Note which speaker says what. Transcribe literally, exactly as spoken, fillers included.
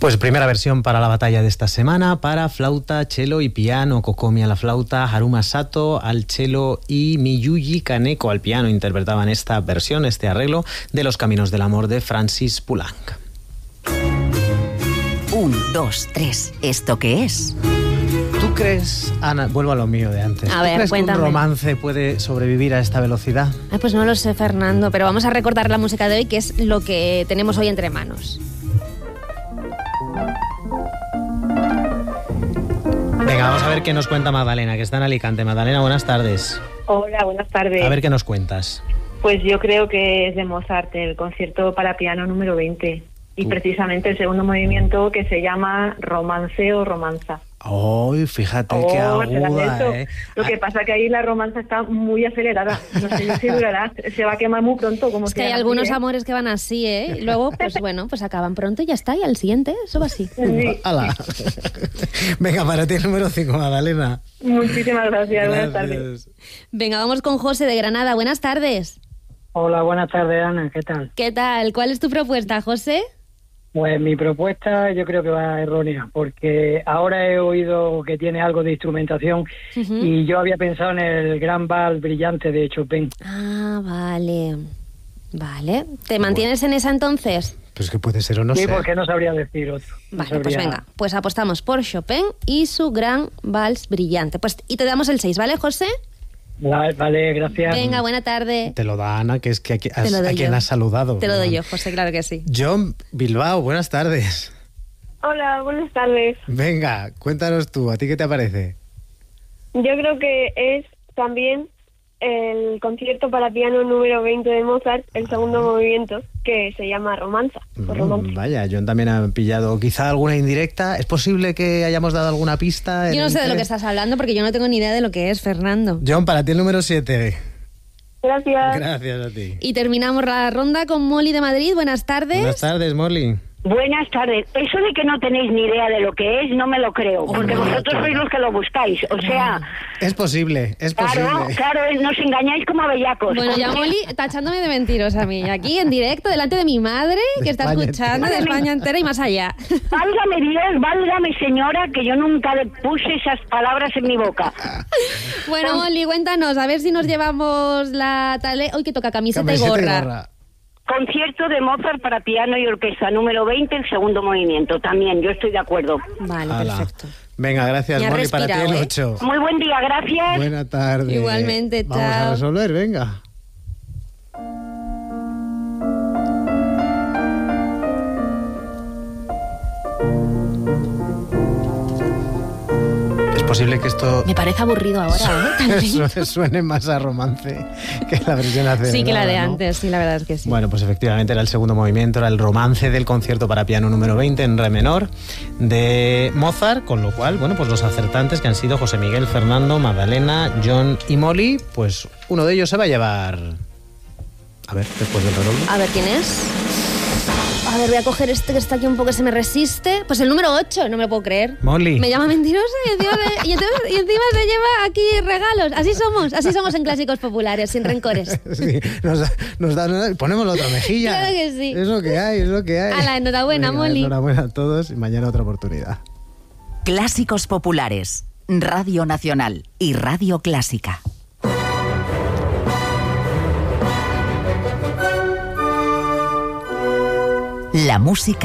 Speaker 1: Pues primera versión para la batalla de esta semana, para flauta, cello y piano. Kokomi a la flauta, Haruma Sato al cello y Miyuji Kaneko al piano interpretaban esta versión, este arreglo de Los Caminos del Amor de Francis Poulenc.
Speaker 2: Un, dos, tres. ¿Esto qué es?
Speaker 1: ¿Tú crees, Ana, vuelvo a lo mío de antes,
Speaker 3: A
Speaker 1: ¿tú
Speaker 3: ver,
Speaker 1: crees
Speaker 3: cuéntame.
Speaker 1: que un romance puede sobrevivir a esta velocidad?
Speaker 3: Ay, pues no lo sé, Fernando, pero vamos a recordar la música de hoy, que es lo que tenemos hoy entre manos.
Speaker 1: Venga, vamos a ver qué nos cuenta Magdalena, que está en Alicante. Magdalena, buenas tardes.
Speaker 4: Hola, buenas tardes.
Speaker 1: A ver qué nos cuentas.
Speaker 4: Pues yo creo que es de Mozart, el concierto para piano número veinte. Y
Speaker 1: Uh.
Speaker 4: precisamente el segundo movimiento, que se llama Romance o Romanza.
Speaker 1: ¡Ay, fíjate
Speaker 4: Oh,
Speaker 1: qué
Speaker 4: será
Speaker 1: aguda,
Speaker 4: eso.
Speaker 1: eh!
Speaker 4: Lo que pasa que ahí la romanza está muy acelerada. No sé si durará. Se va a quemar muy pronto. Como
Speaker 3: Es que hay
Speaker 4: sea,
Speaker 3: algunos
Speaker 4: así, ¿eh?
Speaker 3: amores que van así, ¿eh? Y luego, pues bueno, pues acaban pronto y ya está, y al siguiente, eso va así.
Speaker 4: Sí.
Speaker 1: ¡Hala! Venga, para ti el número cinco, Magdalena.
Speaker 4: Muchísimas gracias. Buenas tardes.
Speaker 1: Gracias.
Speaker 3: Venga, vamos con José de Granada. Buenas tardes.
Speaker 5: Hola, buenas tardes, Ana. ¿Qué tal?
Speaker 3: ¿Qué tal? ¿Cuál es tu propuesta, José?
Speaker 5: Pues mi propuesta yo creo que va errónea, porque ahora he oído que tiene algo de instrumentación
Speaker 3: Ujú.
Speaker 5: y yo había pensado en el Gran Vals Brillante de Chopin.
Speaker 3: Ah, vale. Vale. ¿Te mantienes en esa entonces?
Speaker 1: Pues que puede ser o no
Speaker 5: sí,
Speaker 1: ser.
Speaker 5: porque no sabría decir otro. No
Speaker 3: Vale, pues
Speaker 5: sabría-
Speaker 3: venga. Pues apostamos por Chopin y su Gran Vals Brillante. Pues y te damos el seis, ¿vale, José?
Speaker 5: Vale, vale, gracias.
Speaker 3: Venga, buena tarde.
Speaker 1: Te lo da Ana, que es que a, qui-
Speaker 3: Te lo
Speaker 1: a
Speaker 3: doy
Speaker 1: quien
Speaker 3: yo.
Speaker 1: has saludado.
Speaker 3: Te lo doy
Speaker 1: ¿no?
Speaker 3: yo, José, claro que sí.
Speaker 1: John Bilbao, buenas tardes.
Speaker 4: Hola, buenas tardes.
Speaker 1: Venga, cuéntanos tú, ¿a ti qué te parece?
Speaker 6: Yo creo que es también el concierto para piano número veinte de Mozart, el segundo movimiento, que se llama Romanza. o Romance.
Speaker 1: Mm, vaya, John también ha pillado quizá alguna indirecta. ¿Es posible que hayamos dado alguna pista?
Speaker 3: Yo no sé de lo
Speaker 1: entre-
Speaker 3: que estás hablando porque yo no tengo ni idea de lo que es, Fernando.
Speaker 1: John, para ti el número siete.
Speaker 6: Gracias.
Speaker 1: Gracias a ti.
Speaker 3: Y terminamos la ronda con Molly de Madrid. Buenas tardes.
Speaker 1: Buenas tardes, Molly.
Speaker 7: Buenas tardes. Eso de que no tenéis ni idea de lo que es, no me lo creo, porque vosotros sois los que lo buscáis. O sea,
Speaker 1: Es posible, es
Speaker 7: claro,
Speaker 1: posible.
Speaker 7: claro, nos engañáis como bellacos.
Speaker 3: Bueno, ya Molly tachándome de mentirosa a mí. Aquí en directo, delante de mi madre,
Speaker 1: De
Speaker 3: que está
Speaker 1: España
Speaker 3: escuchando de
Speaker 7: entera.
Speaker 3: España entera y más allá.
Speaker 7: Válgame Dios, válgame señora, que yo nunca le puse esas palabras en mi boca.
Speaker 3: Bueno, Molly, cuéntanos, a ver si nos llevamos la tale... Hoy que toca camiseta,
Speaker 1: Camiseta
Speaker 3: y gorra.
Speaker 7: Concierto de Mozart para piano y orquesta número veinte, el segundo movimiento. También, yo estoy de acuerdo.
Speaker 3: Vale,
Speaker 1: Hala.
Speaker 3: perfecto.
Speaker 1: Venga, gracias,
Speaker 3: Me ha
Speaker 1: Molly. Para ti
Speaker 3: respirado,
Speaker 1: el
Speaker 3: ¿eh?
Speaker 1: ocho.
Speaker 7: Muy buen día, gracias.
Speaker 1: Buena tarde.
Speaker 3: Igualmente,
Speaker 1: Vamos
Speaker 3: chao.
Speaker 1: a resolver, venga. Es posible que esto
Speaker 3: Me parece aburrido ahora, ¿eh? También.
Speaker 1: su- suene más a romance que la versión acelerada.
Speaker 3: Sí, que la de
Speaker 1: ¿no?
Speaker 3: antes, sí, la verdad es que sí.
Speaker 1: Bueno, pues efectivamente era el segundo movimiento, era el romance del concierto para piano número veinte en re menor de Mozart, con lo cual, bueno, pues los acertantes que han sido José Miguel, Fernando, Magdalena, John y Molly, pues uno de ellos se va a llevar... A ver, después del reloj.
Speaker 3: A ver, ¿quién es? A ver, voy a coger este que está aquí un poco que se me resiste. Pues el número ocho, no me lo puedo creer.
Speaker 1: Molly.
Speaker 3: Me llama mentirosa y encima, me- y entonces- y encima se lleva aquí regalos. Así somos, así somos en Clásicos Populares, sin rencores.
Speaker 1: Sí, nos, da- nos da, ponemos la otra mejilla.
Speaker 3: Claro que sí.
Speaker 1: Es lo que hay, es lo que hay.
Speaker 3: Hala, enhorabuena,
Speaker 1: Venga,
Speaker 3: Molly.
Speaker 1: Enhorabuena a todos y mañana otra oportunidad.
Speaker 2: Clásicos Populares, Radio Nacional y Radio Clásica. La música